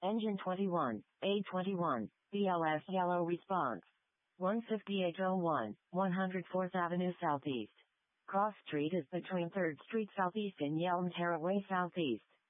Engine 21, A21, BLS yellow response. 15801, 104th Avenue Southeast. Cross Street is between 3rd Street Southeast and Yelm Terraway Southeast.